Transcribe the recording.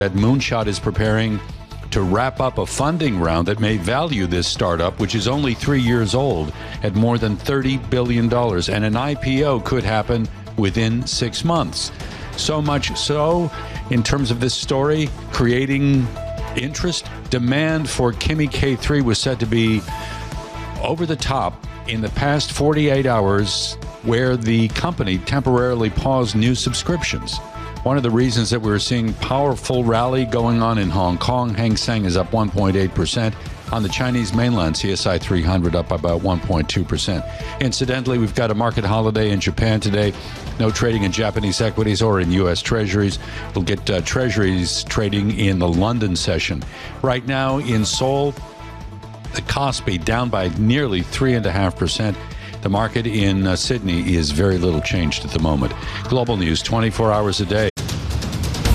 that Moonshot is preparing to wrap up a funding round that may value this startup, which is only 3 years old, at more than $30 billion. And an IPO could happen within 6 months. So much so, in terms of this story, creating interest, demand for Kimi K3 was said to be over the top in the past 48 hours, where the company temporarily paused new subscriptions. One of the reasons that we're seeing powerful rally going on in Hong Kong, Hang Seng is up 1.8%. On the Chinese mainland, CSI 300 up about 1.2%. Incidentally, we've got a market holiday in Japan today. No trading in Japanese equities or in U.S. Treasuries. We'll get Treasuries trading in the London session. Right now in Seoul, the Kospi down by nearly 3.5%. The market in Sydney is very little changed at the moment. Global news 24 hours a day.